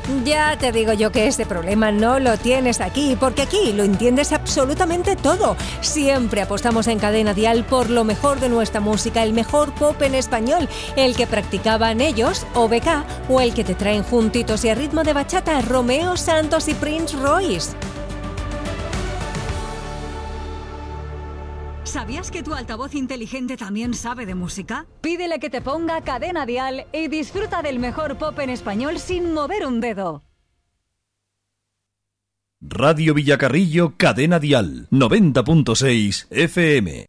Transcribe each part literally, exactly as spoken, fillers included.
Ya te digo yo que este problema no lo tienes aquí, porque aquí lo entiendes absolutamente todo. Siempre apostamos en Cadena Dial por lo mejor de nuestra música, el mejor pop en español, el que practicaban ellos, O B K, o el que te traen juntitos y a ritmo de bachata, Romeo Santos y Prince Royce. ¿Sabías que tu altavoz inteligente también sabe de música? Pídele que te ponga Cadena Dial y disfruta del mejor pop en español sin mover un dedo. Radio Villacarrillo, Cadena Dial, noventa punto seis F M.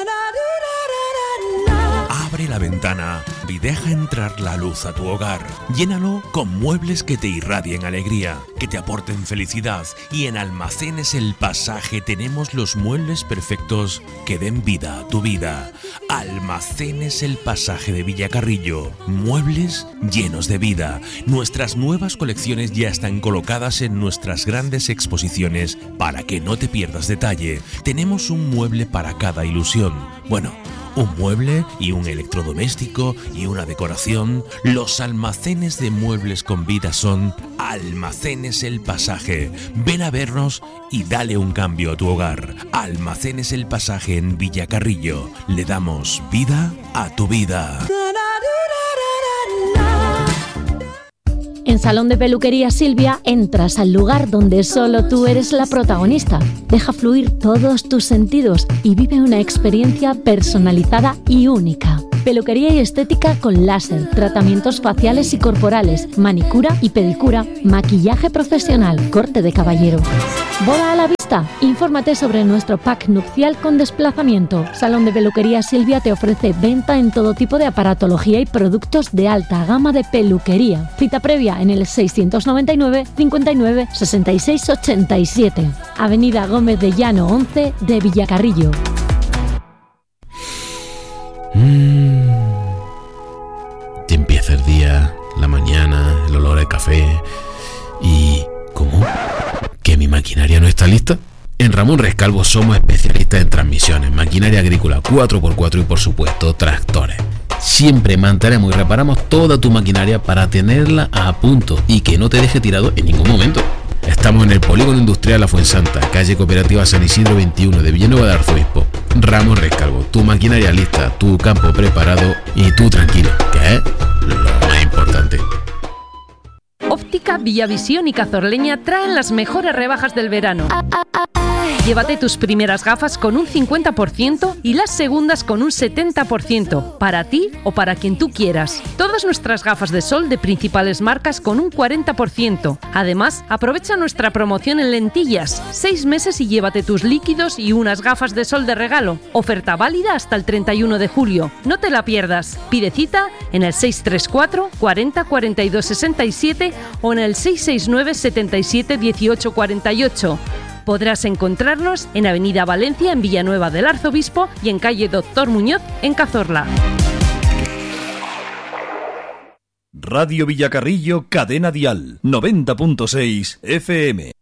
Abre la ventana y deja entrar la luz a tu hogar. Llénalo con muebles que te irradien alegría, que te aporten felicidad. Y en Almacenes El Pasaje tenemos los muebles perfectos que den vida a tu vida. Almacenes El Pasaje de Villacarrillo. Muebles llenos de vida. Nuestras nuevas colecciones ya están colocadas en nuestras grandes exposiciones para que no te pierdas detalle. Tenemos un mueble para cada ilusión. Bueno, un mueble y un electrodoméstico y una decoración. Los almacenes de muebles con vida son Almacenes El Pasaje. Ven a vernos y dale un cambio a tu hogar. Almacenes El Pasaje en Villacarrillo. Le damos vida a tu vida. En Salón de Peluquería Silvia entras al lugar donde solo tú eres la protagonista. Deja fluir todos tus sentidos y vive una experiencia personalizada y única. Peluquería y estética con láser, tratamientos faciales y corporales, manicura y pedicura, maquillaje profesional, corte de caballero. ¿Boda a la vista? Infórmate sobre nuestro pack nupcial con desplazamiento. Salón de Peluquería Silvia te ofrece venta en todo tipo de aparatología y productos de alta gama de peluquería. Cita previa en el seiscientos noventa y nueve, cincuenta y nueve, sesenta y seis, ochenta y siete. Avenida Gómez de Llano once de Villacarrillo. Mm. Te empieza el día, la mañana, el olor al café y... ¿Cómo? ¿Que mi maquinaria no está lista? En Ramón Rescalvo somos especialistas en transmisiones, maquinaria agrícola cuatro por cuatro y por supuesto tractores. Siempre mantenemos y reparamos toda tu maquinaria para tenerla a punto y que no te deje tirado en ningún momento. Estamos en el Polígono Industrial La Fuensanta, calle Cooperativa San Isidro veintiuno de Villanueva de Arzobispo. Ramón Rescalvo, tu maquinaria lista, tu campo preparado y tú tranquilo, que es lo más importante. Óptica Villavisión y Cazorleña traen las mejores rebajas del verano. Llévate tus primeras gafas con un cincuenta por ciento y las segundas con un setenta por ciento, para ti o para quien tú quieras. Todas nuestras gafas de sol de principales marcas con un cuarenta por ciento. Además, aprovecha nuestra promoción en lentillas. Seis meses y llévate tus líquidos y unas gafas de sol de regalo. Oferta válida hasta el treinta y uno de julio. No te la pierdas. Pide cita en el seis tres cuatro, cuarenta, cuarenta y dos, sesenta y siete o en el seis seis nueve, setenta y siete, dieciocho, cuarenta y ocho. Podrás encontrarnos en Avenida Valencia, en Villanueva del Arzobispo, y en calle Doctor Muñoz, en Cazorla. Radio Villacarrillo, Cadena Dial, noventa punto seis F M.